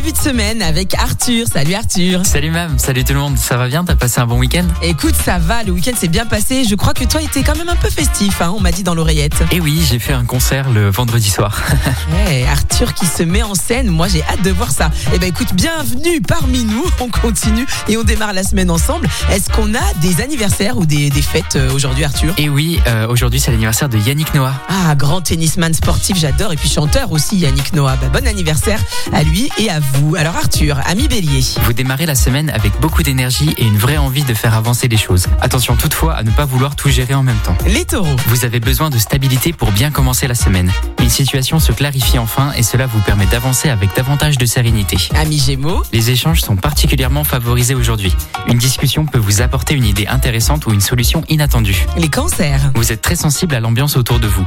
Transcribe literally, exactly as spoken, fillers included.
début de semaine avec Arthur. Salut Arthur. Salut Mam, salut tout le monde, ça va bien? T'as passé un bon week-end? Écoute, ça va, le week-end s'est bien passé. Je crois que toi, t'es quand même un peu festif, hein, on m'a dit dans l'oreillette. Eh oui, j'ai fait un concert le vendredi soir. Ouais, Arthur qui se met en scène, moi j'ai hâte de voir ça. Eh ben écoute, bienvenue parmi nous, on continue et on démarre la semaine ensemble. Est-ce qu'on a des anniversaires ou des, des fêtes euh, aujourd'hui Arthur? Eh oui, euh, aujourd'hui c'est l'anniversaire de Yannick Noah. Ah, grand tennisman sportif, j'adore, et puis chanteur aussi Yannick Noah. Bah, bon anniversaire à lui et à vous. Alors Arthur, ami Bélier. Vous démarrez la semaine avec beaucoup d'énergie et une vraie envie de faire avancer les choses. Attention toutefois à ne pas vouloir tout gérer en même temps. Les Taureaux. Vous avez besoin de stabilité pour bien commencer la semaine. Une situation se clarifie enfin et cela vous permet d'avancer avec davantage de sérénité. Ami Gémeaux. Les échanges sont particulièrement favorisés aujourd'hui. Une discussion peut vous apporter une idée intéressante ou une solution inattendue. Les Cancers. Vous êtes très sensible à l'ambiance autour de vous.